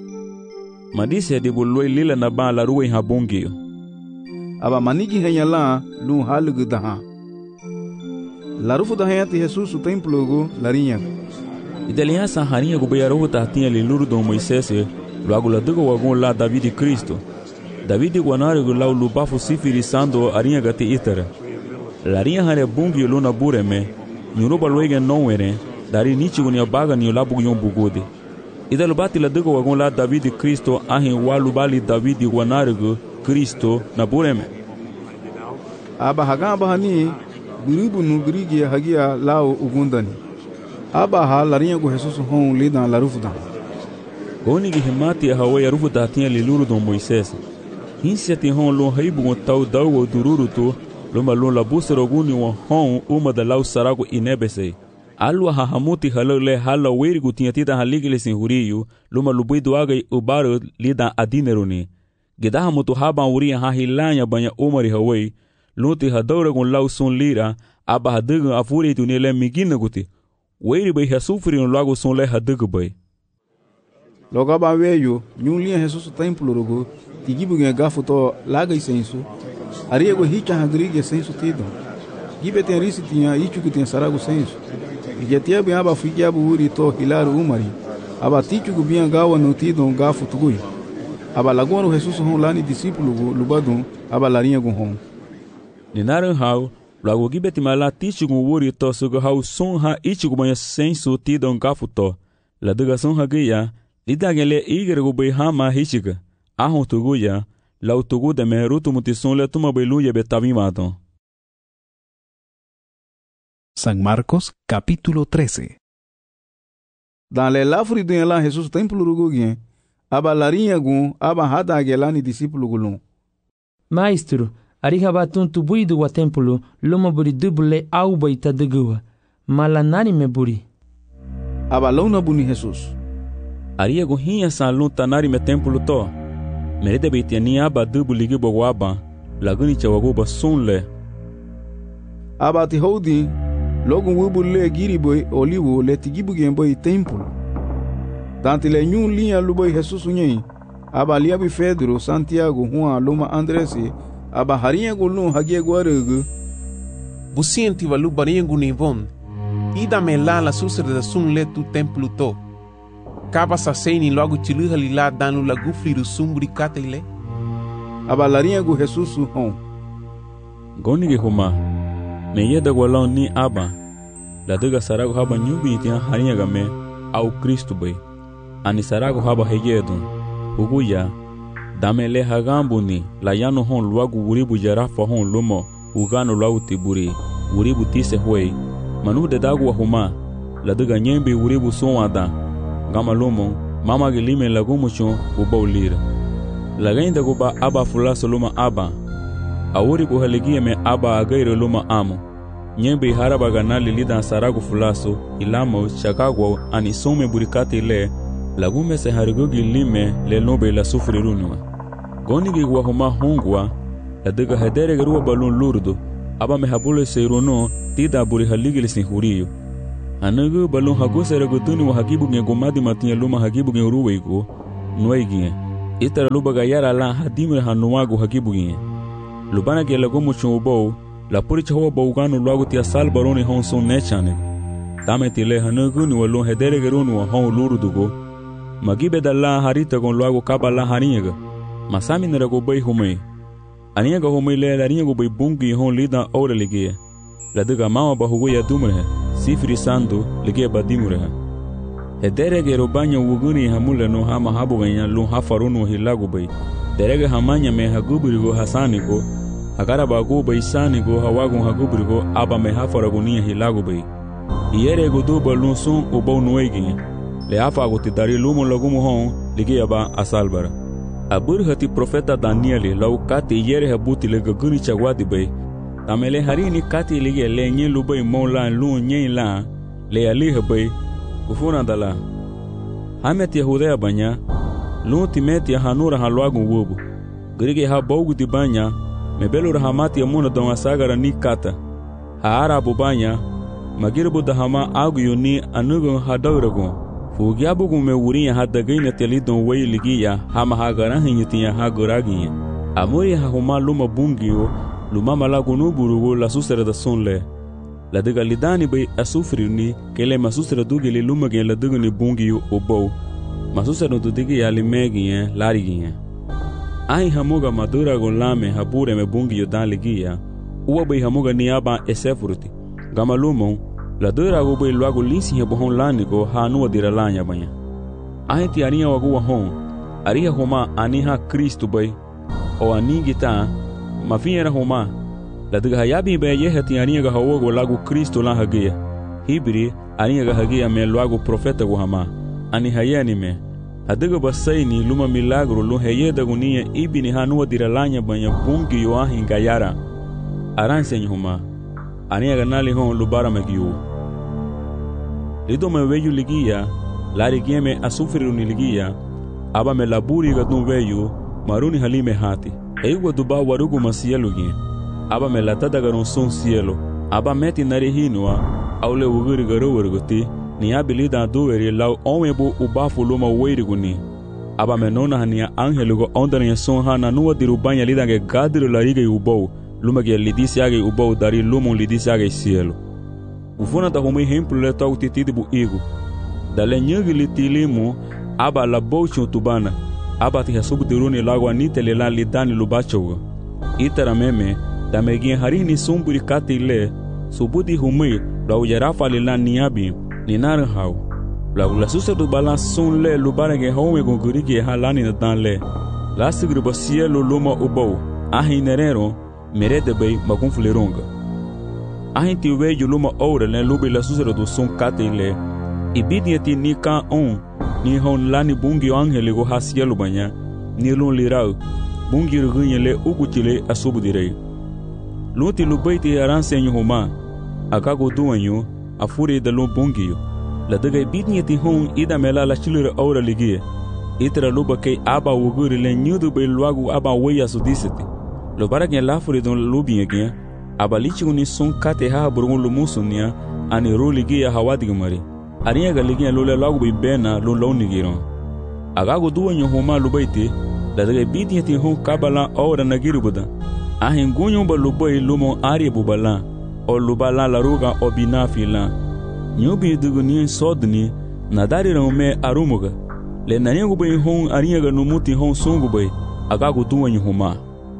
madise de boloi lila na ba la ruwe ha bongio aba manigi henyala lu halugu daha larufu da hayati Jesus templo go larinya idelia sa harinha go bayaro tatinha le luru do Moisés logo la dugo wagon la David Cristo David guanare go lau lubafu sifiri sando arinha gate itara larinha hare bongio lona bureme nyuruba loige nowere dari nichi gunia baga ni labu yon bugode ida lubati la dugo wagon la David Cristo ahin walu bali David guanare Cristo na bureme aba hagamba hani guribu nu grigi hagia lao ugundani aba ha larinya go Jesus hon lidan la rufuda goni gi himati hawe ya rufuda tinha le luru do Moisés hinsi ti hon lo haibu tau dawo dururu to loma lo la busero guni wa hon uma da lau sarago inebese alwa hahamuti halole hala werigu tinha tida haligile sin huriyu loma lubidu aga ubaro lidan adineruni gedaha mutu haba uria ha hilanya banya umari hawe luti hadore gon lau son lira aba hadugu afuri tunele migina guti weri bay hasufri no lago son le hadugu bay loga ba weyo nyulia Jesus templo rogo tigibu nge gafuto laga isensu ariego hicha hagrige sensu tido gibe ten risi tinha ichu que tem sarago sensu igetia bem aba fiki abu uri to hilaru umari aba tichu gu bem gawa no tido gafu tugui aba lagoa no Jesus hon lani discípulo gu lubadun aba larinha gu hon ninaran hau lago gibe timala tichu gu uri to sugo hau son ha ichu gu banha sensu tido gafu to la duga son hagia lidagele igre gu bay hama hichiga ahon tuguya lau tugu de merutu mutison le tuma beluya betavimado. San Marcos capítulo 13. Dans le lafri de la Jesus templo rugugien aba larinha gun aba hada agelani discípulo gulun Maestro ariha batun tubuidu wa templo loma buri dubule au baita degua malanani me buri aba launa buni Jesus aria gun hinha salun tanari me templo to merede beitiani aba dubu ligi bogwaba laguni chawagoba sunle aba ti hodi logo wubu le giriboy olivo le tigibu gemboy templo tanti le nyun linha luboy Jesus nyei aba liabi Pedro Santiago Juan Loma Andres aba harinha golun hagie guaregu busienti valu baringu nivon ida mela la susre da sun le tu templo to Kaba saseni logo tiluha lila danu la gufri do sumbri katele aba larinha gu Jesus hon goni ge huma meye da golon ni aba la duga sarago haba nyubi tian harinha game au Cristo bay ani sarago haba heyedo huguya damele hagambuni la yano hon luagu wuribu jarafa hon lomo ugano lau tiburi wuribu tise huei manu de dagu wa huma la duga nyembi wuribu sonwada gama lomo mama gelime lagumucho ubaulir lagainda goba aba fulaso loma aba awuri bu haligie me aba agaire loma amo nyembe haraba ganali lidan saragu fulaso ilamo chakagwa ani some burikati le lagume se harigogi lime le lobe la sufrirunwa goni gi wa huma hongwa la daga hedere garuwa balun lurdo aba me habule seirono tida buri haligil sin huriyo anagu balon hago serago tuni wa hagibu nge gomadi matinha luma hagibu nge ruwego noigi itara luba gayara la hadimre hanuago hagibu nge lubana ge lago muchubo la puri chawa bawganu lago tia sal baroni hon son nechane tame tile hanagu ni walon hedere gerunu wa hon lurudugo magibe dalla harita gon lago kabala haniga masami nerago bay humay aniga humay le aniga bay bungi hon lida ora lige la daga mawa bahugo ya dumre sifri sandu lige badimure hedere gero banya wuguni hamule no hama habu ganya lu hafarunu hilago bay derege hamanya me hagubirigo hasanigo agara bago bay sanigo hawago hagubirigo aba me hafaragunia hilago bay iyere go do balun son obo noegi le afago ti dari lumo lagumo hon lige aba asalbara abur hati profeta Danieli lau kati yere habuti le gaguni chagwadi bay tamele harini kati lige le nye lubay mola lu nye la le ali habay ufuna dala hamet yahuda banya lu timeti hanura halwagu wubu grige ha bogu di banya mebelu rahamati amuna don asagara ni kata ha arabu banya magirbu dahama agu yuni anugo hadawrago fugiabugu me wuriya hadagaina telidon way ligiya hama hagara hinyitiya haguragi amuri ha huma luma bungio luma malagu nuburugo la susere da sonle la daga lidani bay asufrini kele masusere dugeli luma gen la daga ni bungio obo masusere dudigi ya limegi larigi ai hamuga madura gon lame habure me bungio dan ligiya uwa bay hamuga niaba esefurti gamalumo la dura go bay luago linsi he bohon lanigo hanu adira lanya banya ai ti ania wago wahon aria homa aniha Kristo bay o anigita mafiera homa la daga yabi be yehati ania ga hawo lago Kristo la hagia hibri ania ga hagia me luago profeta go hama ani hayani me adaga basaini luma milagro lo heyeda gunia ibini hanu adira lanya banya bungi yo ahinga yara aranse homa ania ga nali hon lubara magiu lido me veyu ligia lari gieme asufriru ni ligia aba me laburi ga dun veyu maruni halime hati eiwa duba warugu masielo gi aba me latada garon son cielo aba meti nari hinwa aule wuguri garo wergoti ni abilida duweri law onwebo ubafu luma weiriguni aba me nona hania angelugo ondania son hana nuwa dirubanya lidange gadiru larige ubou luma ge lidisiage ubou dari lumo lidisiage cielo ufuna da homi hempule tau titidi bu igu dale nyagi litilimu aba la bochu tubana aba ti hasubu diruni lago anitele la lidani lubachogo itara meme da megin harini sumburi katile subudi humi la ujarafa lila niabi ninar hau la susa du balance son le lubarage home gongurigi halani na dan le la sigri basielo luma ubou ahinerero merede bay magunfuleronga ahinti weju luma ora le lubi la susero do son katile ibidiati ni ka on ni hon lani bungi angele go hasielo banya ni lon lirau bungi rugunyele ugutile asubudire luti lubaiti aransenyo homa akago duanyo afure de lo bungi la daga ibidiati hon ida mela la chilure ora ligie itra luba ke aba wugure le nyudu be luagu aba weya sudisiti lo baragnya la fure don lubi again abalichi uni son kate ha burgun lumusunia ani roligi ya hawadi mari ariya galigi lo lagu be bena lo lonigiron agago duwanyo homa lubaiti la daga bidiati hon kabala ora nagirubuda ahin gunyo ba lubai lumo ari bubala o lubala la ruga obinafila nyubi duguni sodni nadari rome arumuga le nanyangu be hon ariya ga numuti hon songu be agago duwanyo homa.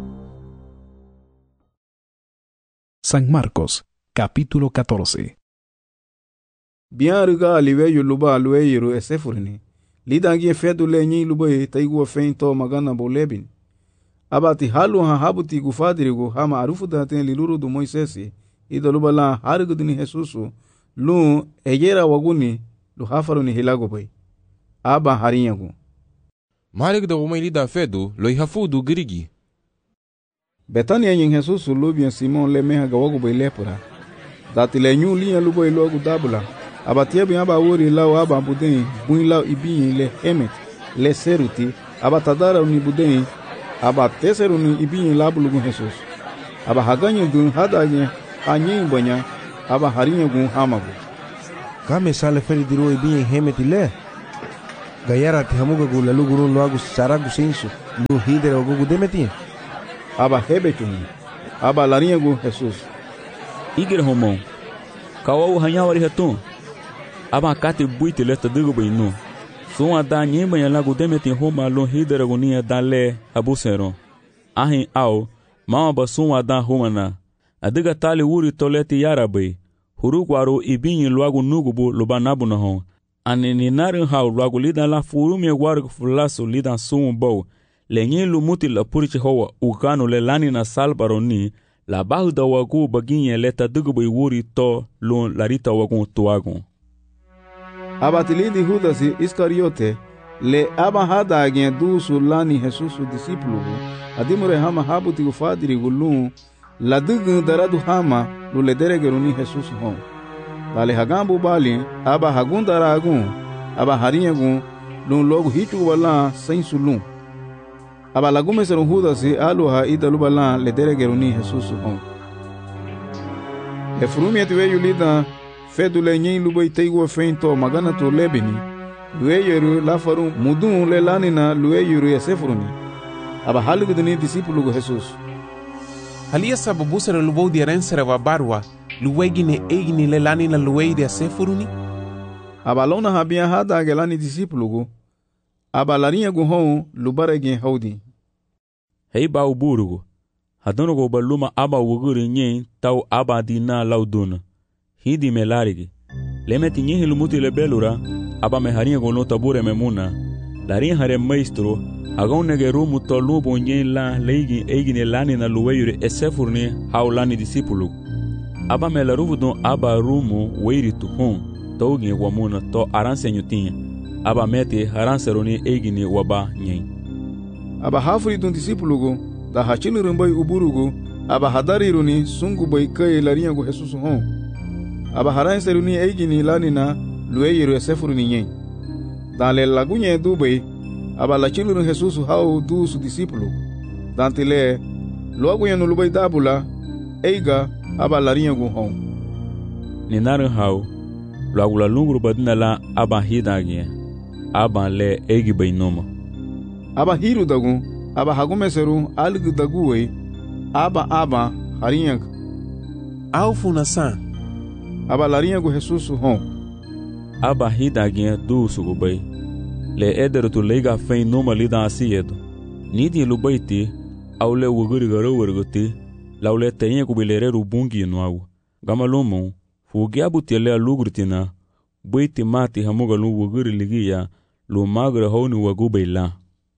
San Marcos, capítulo 14. Bianruga aliveyo luba alueiro esefurni. Lidangi fedu lenyi luba taigu feinto magana bolebin. Abati halu ha habuti gufadirigo hama arufu daten liluru du Moisesi. Ida luba la harigudini Jesusu. Lu ejera waguni lu hafaruni hilago bay. Aba harinyagu. Marig da umay lida fedu lo ihafudu girigi. Betania yin Jesus lubian Simon le meha gawago bay lepura. Dati le nyu liya lubo ilogu dabula. Abatia bi aba wori lao aba budin buin lao ibin le hemet le seruti aba tadara uni budin aba teseru ni ibin labulugu Jesus. aba haganyo dun hadage anyin banya aba harinyo gun hamago kame sale feri diro ibin hemetile gayara ti hamuga gu lalu gurun lo agu saragu senso lu hidere ogu demeti aba hebetum aba larinyo gu Jesus igre homon kawo hanyawari hatun aba kate buite leta dugo binu son ada nyemba ya lagu demeti homa lo hidere gunia dale abusero ahin au mama basun ada homana adiga tali wuri toleti yarabe hurugwaro ibinyi luagu nugubu lubanabu na hon anini narin hau luagu lidan la furumi waru fulaso lidan sumu bow lenye lumuti la purichi hoa ukanu le lani na salbaroni la bahu da wagu baginye leta dugubu wuri to lun larita wagu tuagu abatilidi Judasi Iscariote le aba hada agen dusu lani Jesusu discípulo adimure hama habuti gufadiri gulun la dugun daradu hama lu ledere geruni Jesusu hon dale hagambu bali aba hagundara agun aba harinyagun lun logu hichu wala sensulun aba lagume serun Judasi aluha idalu bala ledere geruni Jesusu hon le furumi etiwe yulida fedule nyen lubai teigo feinto magana to lebeni lueyeru la faru mudun le lanina lueyeru yesefuruni aba haluguduni discípulo go Jesus halia sababu sera lubou di rensera wa barwa luegine eigine le lanina luei de yesefuruni aba lona habia hada gelani discípulo go aba larinha go hon lubarege haudi hei ba uburugo hadono go baluma aba wuguri nyen tau aba dina lauduna hidi melarigi lemeti nyehi lumuti le belura aba me harinha go no tabure memuna larinha hare maestro agon nege rumu to lubo nyen la leigi eigine lani na luweyure esefurni haulani discípulo aba me la ruvudon aba rumu weiri tuhun togi wamuna to aransenyu tinha aba meti haranseroni eigine waba nyen aba hafuri dun discípulo go da hachilu rumbai uburugo aba hadariruni sungu bai kai larinha go Jesus hon aba haranseruni eigine lani na luweyure esefurni nyen dale lagunye dubai aba la chiluru Jesus hau du su discípulo dantile logo yanu lubai dabula eiga aba larinha go hon ni narin hau logo la lungru badina la aba hidagia aba le eigi bainoma aba hiru dagu aba hagumeseru algu daguwe aba harinha au funasa aba larinha go Jesus hon aba hidagia du su gubai le eder tu leiga fein numa lida asiedo nidi lubaiti au le wuguri garo wergoti laule tenye kubilere rubungi nuau gamalumu fugi abutiele alugurtina buiti mati hamuga lu wuguri ligia lu magre honi wagubeila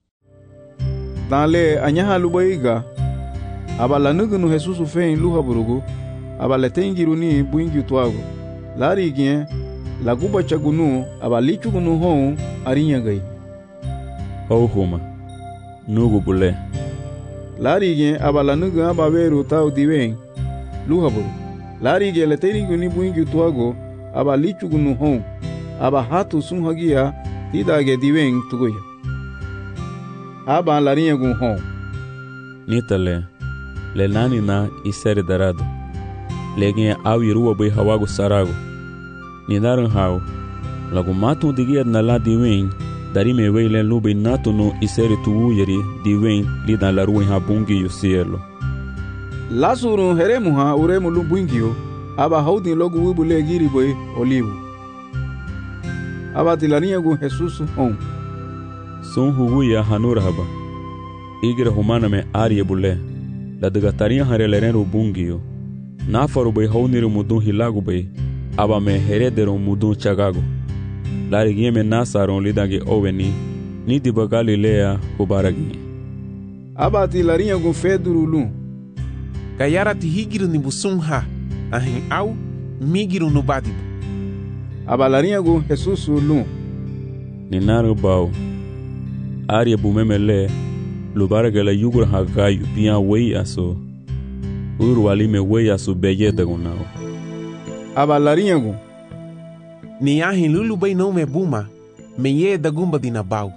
dale anyaha lubaiga abala nugunu Jesus fein luhaburugu abala tengiruni buingi tuago lari gien laguba chagunu abalichu gunu hon arinya gai homa nugu bule lari ge abala nugu abaveru tau diwen luhaburu lari ge leteri guni buingi tuago abalichu gunu hon aba hatu sunhagia tidage diwen tugoya aba larinya gun hon nitale le nani na isere darado legen awiruwa bai hawago sarago ni narin hau lagu matu digia na la diwen dari me weile lube nato no isere tu yeri diwen li dan la ruin habungi yu cielo la surun heremu ha uremu lubungio aba haudin logu wibule giri boy olivu aba tilania gu Jesus hon son huguya hanura haba igre humana me arie bule la degataria hareleren rubungio na faru boy hauniru mudun hilagu boy aba me heredero mudun chagago lari gieme nasaron lidage oveni ni diba Galilea ubaragi aba ti larinha gun fedurulu gayara ti higiru ni busunha ahin au migiru no badibu aba larinha gun Jesus lu ni naru bau aria bumemele lubarage la yugur hagayu pia wei aso uru walime wei aso beyeda gunao aba larinha gun ni ahin lulu bai não me buma me ye da gumba dinabau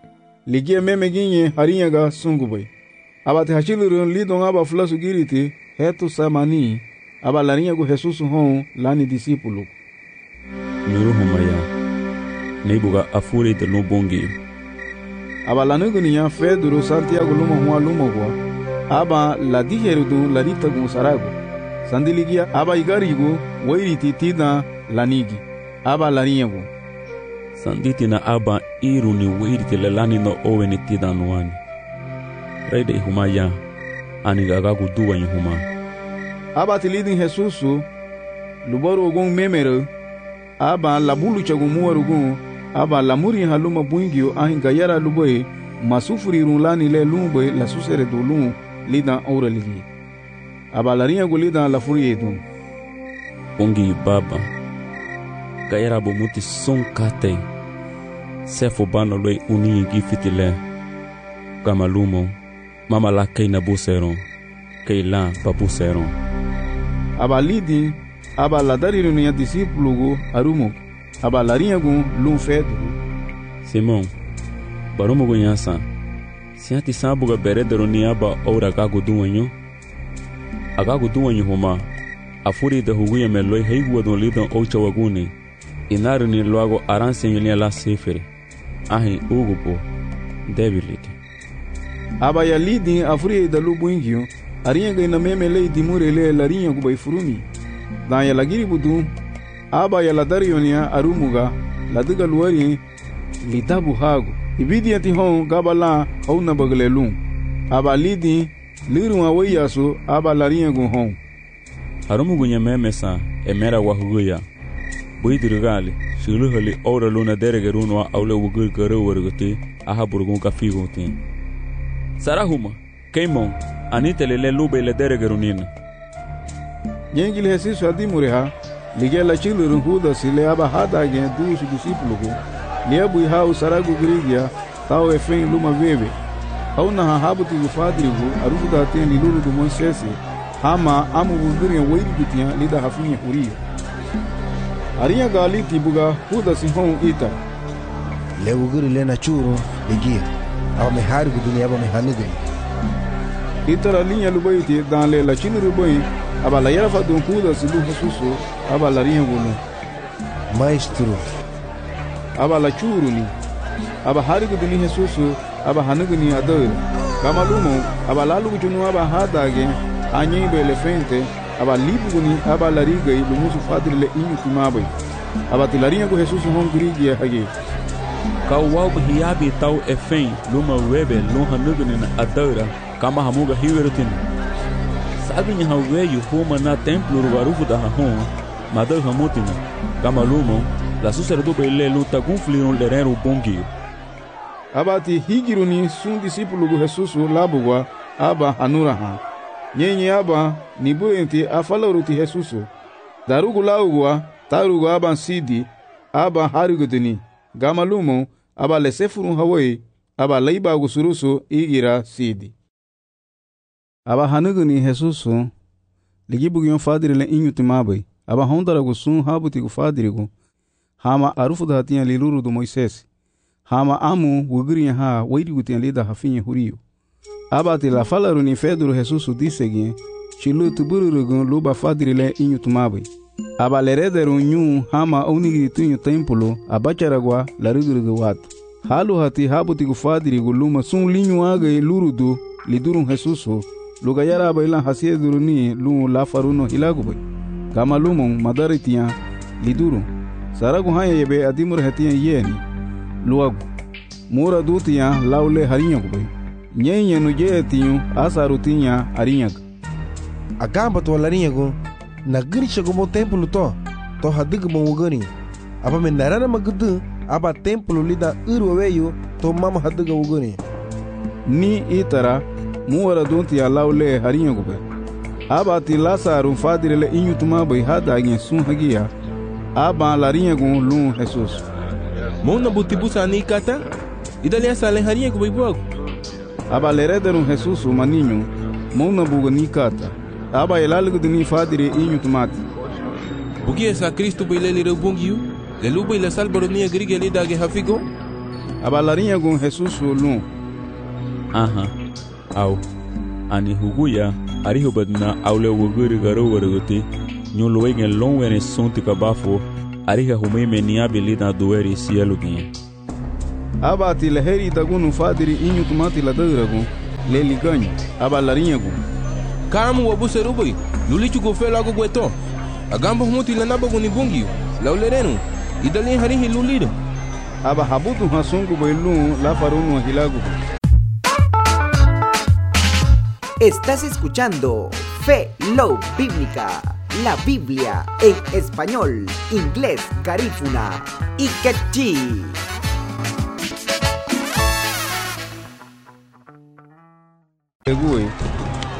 ligie meme ginye harinha ga sungu bai aba te hachilurun lidon aba flasu giriti hetu samani abalarinha gu Jesus hon lani discípulo. Nuru humaya. Neibuga afure de lubongi. Abalanugu niya Pedro Santiago luma hua luma hua. Aba la dijerudu la rita gu sarago. Sandiligia aba igarigu wairiti tida lanigi. Aba larinha gu. Sanditi na aba iru ni wairiti lelani no oweni tida nuani. Reide humaya. Anigagagu duwa huma. Aba tilidin Jesusu lubaru ogun memere. Aba labulu chagumu warugun. Aba lamuri haluma buingio ahin gayara luboy masufuri rulani le lumboy la susere dulun lidan auraligi. Aba larinha gulida la furiedu. Pongi baba. Gayara bomuti son kate. Sefo bano loy uni gifitile. Kamalumo. Mama la kei na buseron. Kei la papuseron. Aba lidi. Aba la dariru niya discípulo arumo. Aba larinha gu lum fedo. Simon. Barumo gu nyasa. Siati sabuga beredero ni aba ora gagu duwanyo. Agagu duwanyo huma. Afuri de huguya meloi heigu don lidan ocha waguni. Inaru ni luago aranse nyolia la sefere. Ahi ugupo. Debilite. Aba ya lidi afuri da lubuingio. Arinha gai na memele dimurele larinha gu bai furumi. Dan ya lagiri budu. Aba ya la darionia arumuga. Ladiga luari. Litabu hagu. Ibidi ati hon gabala hauna bagalelun. Aba lidi liru awayasu aba larinha gu hon. Harumugu nyamemesa emera wahuguya. Buidirgali. Shiluhali ora luna deregerunwa aule wugul gare warguti. Aha burgun kafigunti. Sarahuma. Keimon. Anite lele lube le deregerunina. Nyengil Jesusu adimureha. Ligela chilurun huda sile aba hada gen dusu discípulo. Liebu hau saragu grigia. Tau efen luma veve. Hauna hahabuti gufadrigu. Arufuda aten liluru du Moisés. Hama amu bugurin wairi gutiya lida hafinye huriyo. Arinha gali tibuga huda sihon ita. Le uguri lena churu ligia. Aba mehari guduni aba mehaniguni. Itara linha lubaiti dan le la chinu rubai. Aba la yarafa don huda silu Jesusu. Aba la rinha gulu. Maestro. Aba la churu ni. Aba hari guduni Jesusu. Aba haniguni ador. Kamalumo. Aba lalu gujunu aba hadage. Anyi be elefante. Aba libuguni aba lariga e lumusu fadri le inyu timabai. Aba tilarinha gu Jesusu hon grigia hage. Kawau hiabi tau efen luma webe lonha nuguni na adora. Kama hamuga hiwerutin. Sabi nya haweyu homa na templo rugarufu da hon. Madar hamutina. Kama lumo. La susera do bele luta gunfliron lerero bongio. Aba ti higiruni sun discípulo gu Jesusu labugwa. Aba hanura han. Nyenye aba nibuenti afalaruti Jesusu. Darugu laugwa. Tarugu aba sidi. Aba harigudini. Gamalumo. Aba lesefurun hawai. Aba laiba gusurusu igira sidi. Aba hanuguni Jesusu. Ligibugion fadiri le inyu timabai. Aba hondara gusun habuti gu fadirigu. Hama arufu da hatiya liluru du Moisés. Hama amu wuguriya ha wairigutiya lida hafinye huriyo. Aba ti la falaru ni Pedro Jesusu disegien. Chilu tubururugun luba fadiri le inyu timabai. Aba lerederu nyu hama onigiri tunyu templo. Aba charagwa larigurugu watu. Halu hati habuti gu fadirigu luma sun linyu agay lurudu lidurun Jesusu. Luga yara bailan hasie duruni lu la faruno hilagu. Kama lumon madaritiya lidurun. Saragu hanya yebe adimur hatiya yeni. Luagu. Mura dutiya laule harinyagu bay. Nyenye nuje tiyu asarutinya arinyagu. Agamba to larinyagu. Nagiri chagumo templo to. To hadigu mawugani. Aba menarana magudu. Aba templo lida urwaweyu. To mama hadiga wugani. Ni itara. Muara duntiya laule harinyagu bay. Aba ti Lazarus fadire le inyu tumabai hadagen sun hagia. Aba larinyagu lun Jesus. Mona butibusa ni kata. Idalia sale harinyagu bay buagu. Aba lerederun Jesus maninho. Mona buga ni kata. Aba elalgu dini fadire inyu tumati. Bugi esa Cristo bay le liro bungiu. Le luba ila salbaronia grige le dage hafigo. Aba larinyagu Jesus lun. Aha. Au. Ani huguya. ariho badna awle woguri garo waragoti nyon loegen lonwene sonti kabafo ariha humeme niabe da doeri cielo guinha abati laheri dagunu fadiri inyu tumati la dagragu leli ganho abalarinhagu kamu wabuserubui lulichugo fe lago gueto agamba humuti la nabagu ni bungi laulerenu idalin harihi lulido aba habutu hasungu boilu la farunu hilagu. Estás escuchando Fe Love Bíblica, la Biblia en español, inglés, garífuna y quechí. Egui